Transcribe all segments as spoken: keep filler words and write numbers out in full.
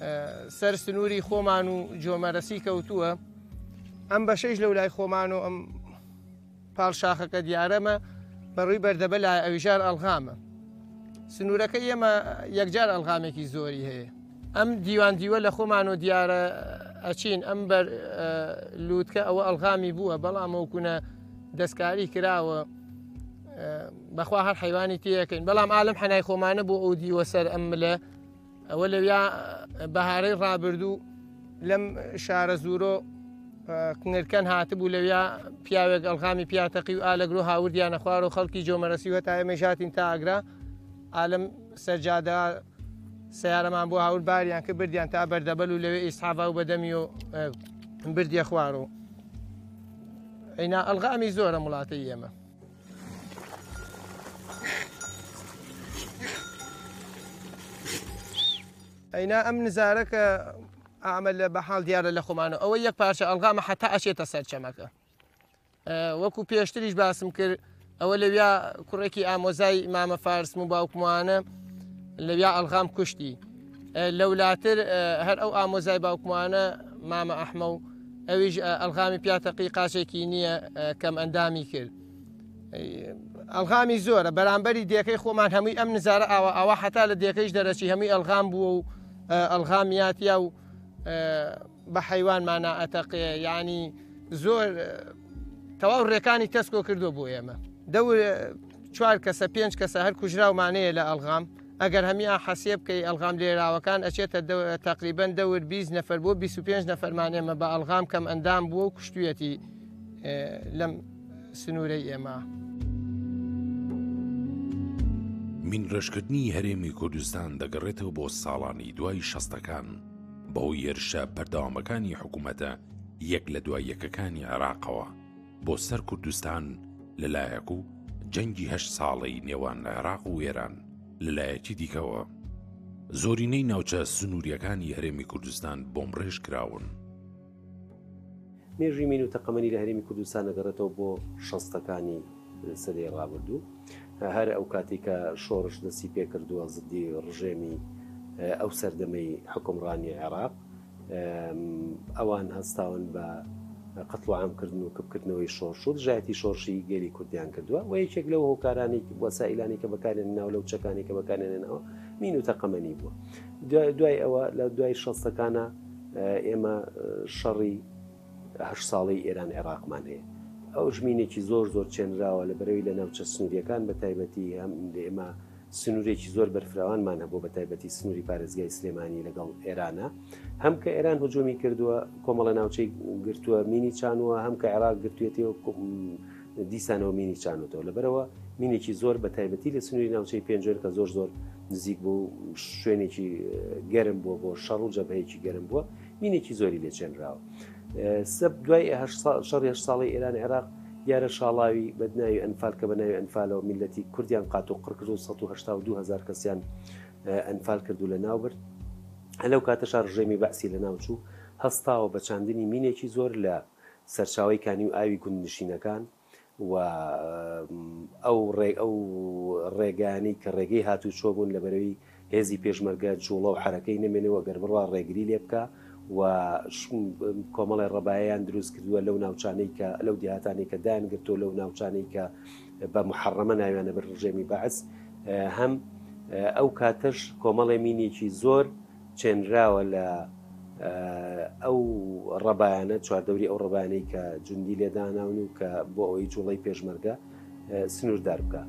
سەر سنووری خۆمان و جۆمەرەسی کەوتووە ئەم بەشەیش لەو لای خۆمان و ئەم پاڵشاخەکە دیارەمە بەڕووی بەردەبە لای ئەویژار ئەڵغامە. سنوورەکە ئێمە یەکجار ئەڵغامێکی زۆری هەیە. ئەم دیوان دیوە لە خۆمان و دیارە ئەچین ئەم بەر لووتکە ئەوە ئەڵغامی بووە بەڵام ئەوکوونە دەستکاری کراوە بەخوا هەر حیوانی تێەکەین بەڵام ئالم حەنای خۆمانە بۆ ئەو دیوە سەر ئەم ملە ئەوە لەویا بەهارەی ڕابردوو لەم شارە زورۆ کنگرکەن هاتبوو لەویا پیاوێک ئەڵغامی پیاتەقی و ئالەگرۆ هاوردیانە خوار و خەڵکی جۆمەرەسی وە تا ئێمە ژاتین تا ئاگرا ئالم سەرجادە سیارەمان بۆ هاور باریان کە بردیان تا بەردەبەل و لەوێ ئیسحافا و بەدەمی و بردیە خوار و ئەینا ئەڵغامی زۆرە وڵاتەی ئێمە. ئەینا ئەم نزارەکە ئامە لە بەحاڵ دیارە لە خۆمانە ئەوە یەک پارچە ئەڵغامە حتا ئەچێتە سەر چەمەکە. وەکو پێشتریش باسم کرد ئەوە لەویا کوڕێکی ئامۆزای مامە فارسم و باوکمانە لەویا ئەڵغام کوشتی. لەولاتر هەر ئەو ئامۆزای باوکمانە مامە ئەحمە و ئەویش ئەڵغامی پیاتەقی قاچێکی نییە کەم ئەندامی کرد. ئەڵغامی زۆرە بەرامبەری دیەکەی خۆمان هەمووی ئەم نزارە ئاوە ئەوە حتا لە دیەکەیش دەرەچی هەمووی ئەڵغام بووە و ئەڵغامیاتیا و بە حەیوانمانە ئەتەقێ یعنی زۆر تەواو ڕێکانی تەسکۆ کردو بۆ ئێمە. دەور چوار کەسە پێنج کەسە هەر کوژراومانەیە لە ئەڵغام ئەگەر هەمی حەسێ بکەی ئەڵغام لێراوەکان ئەچێتە تقریبەن دەور بیست نەفەر بۆ بیست و پێنج نەفەرمانێمە بە ئەڵغام کەم ئەندام بووە و کوشتویەتی لەم سنوورەی ئێمە. من ڕێژکردنی هەرێمی کوردستان دەگەڕێتەوە بۆ ساڵانی دوای شەستەکان بەو هێرشە بەردەوامەکانی حکوومەتە یەک لە دوای یەکەکانی عێراقەوە بۆ سەر کوردستان لەلایەک و جەنگی هەشت ساڵەی نێوان عێراق و ئێران لەلایەکی دیکەوە زۆرینەی ناوچە سنووریەکانی هەرێمی کوردستان بۆم ڕێژ کراون. مێژوی مین و تەقەمەنی لە هەرێمی کوردستان دەگەڕێتەوە بۆ شەستەکانی سەدەی ڕابردوو هەر ئەو کاتی کە شۆڕش دەستی پێ کردووە زدی ڕژێمی ئەو سەردەمەی حکومڕانی عێراق ئەوان هەستاون بە قەتڵ و عامکردن و کەبکردنەوەی شۆڕش و دژایەتی شۆڕشی گێلی کوردیان کردووە و یەکێک لەو هۆکارانی وەسائیلانی کە بەکارێنناو لەو چەکانی کە بەکارێنێنەوە مین و تەقەمەنی بووە. دوای ئەوە لە دوای شەستەکانە ئێمە شەڕی هەشت ساڵی ئێران عێراقمان هەیە. ئەو ژمینێکی زۆر زۆر چێنراوە لە بەرەوەی لە ناوچە سنووریەکان بە تایبەتی هەم ئێمە سنوورێکی زۆر بەرفراوانمان هەبوو بە تایبەتی سنووری پارێزگای سلێمانی لەگەڵ ئێرانە هەم کە ئێران هجومی کردووە کۆمەڵە ناوچەی گرتووە مینی چانووە هەم کە عێراق گرتوێتەوە دیسانەوە مینی چانوتەوە لەبەرەوە مینێکی زۆر بە تایبەتی لە سنووری ناوچەی پێنجۆر کە زۆر زۆر نزیک بوو شوێنێکی گەرم بووە بۆ شەڕ و جەبهەیەکی گەرم بووە مینێکی زۆری لێ چێنراوە. سەب دوای شەڕی هەشت ساڵی ئێران عێراق دیارە شاڵاوی بەدناوی ئەنفال کە بەناوی ئەنفالەوە میلەتی کوردیان قات و قڕ کرد و سەد و هەشتا و دوو هەزار کەسیان ئەنفال کردو لە ناوبرد. لەو کاتەشا ڕژێمی بەعسی لە ناوچوو هەستاوە بە چاندنی مینێکی زۆر لە سەرچاوی کانی و ئاوی گوندنشینەکان و ئەو ئەو ڕێگانی کە ڕێگەی هاتوو چۆ بوون لە بەرەوەی هێزی پێشمەرگە جوڵە و حرەکەی نەمێنەوە گەر بڕوا ڕێگری لێ بکە و کۆمەڵی ڕەبایەیان دروست کردووە لەو ناوچانەی کە لەو دیهاتانی کە دایانگرتۆ لەو ناوچانەی کە بە محەڕەمە ناویانە بەر ڕژێمی بەعس هەم ئەو کاتەش کۆمەڵی مینێکی زۆر چێنراوە لە ئەو ڕەبایانە چواردەوری ئەو ڕەبانەی کە جوندی لێداناون و کە بۆ ئەوەی جوڵەی پێشمەرگە سنووردار بکە.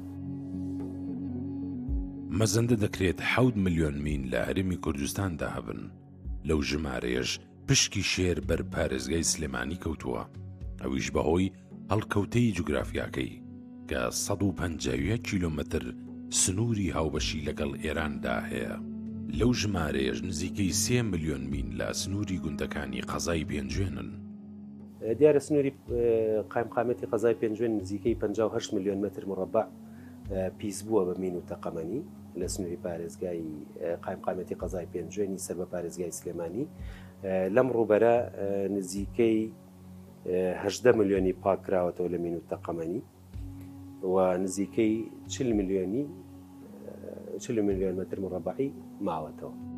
مەزەندە دەکرێت حەوت ملیۆن مین لە هەرێمی کوردستاندا هەبن. لەو ژمارەیەش پشکی شێر بەر پارێزگای سلێمانی کەوتووە ئەویش بەهۆی هەڵکەوتەی جوگرافیاکەی کە سەد و پەنجا کیلۆمەتر سنووری هاوبەشی لەگەڵ ئێراندا هەیە. لەو ژمارەیەش نزیکەی سێ ملیۆن مین لە سنووری گوندەکانی قەزای پێنجوێنن. دیارە سنووری قایمقامەتی قەزای پێنجوێن نزیکەی پەنجا و هەشت ملیۆن مەتر مربع پیس بووە بە مین و تەقەمەنی لە سنووری پارێزگای قایمقامەتی قەزای پێنجوێنی سەر بە پارێزگای سلێمانی. لەم ڕوبەرە نزیکەی هەژدە ملیۆنی پاکراوەتەوە لە مین و تەقەمەنی و نزیکەی چل ملیۆنی چل ملیۆن مەتر مربعی ماوەتەوە.